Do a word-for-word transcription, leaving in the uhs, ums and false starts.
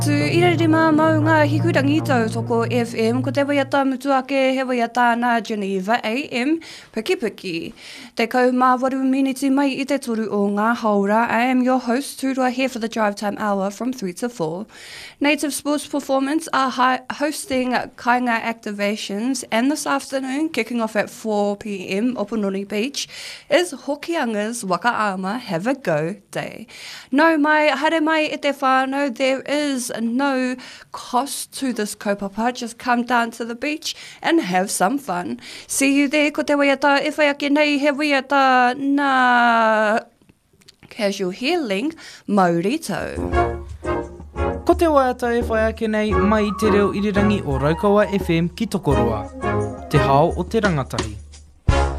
Tu irarima maunga hikurangi tau toko F M, ko te waiata mutuake he waiata na Geneva A M, Piki Piki. Te kau mā waru miniti mai i te toru o ngā haura. I am your host, Tūrua, here for the Drive Time Hour from three to four. Native Sports Performance are hi- hosting Kainga activations, and this afternoon, kicking off at four p m, Opunoni Beach, is Hokianga's Wakaama Have a Go Day. No mai, haere mai e te whānau, there is no cost to this kaupapa. Just come down to the beach and have some fun. See you there, ko te waiata, e whai ake nei, he waiata na Casual Healing, Maurito. Ko te waiata e whai ake nei mai i te reo irirangi o Raukawa F M ki Tokoroa. Te hao o te rangatahi.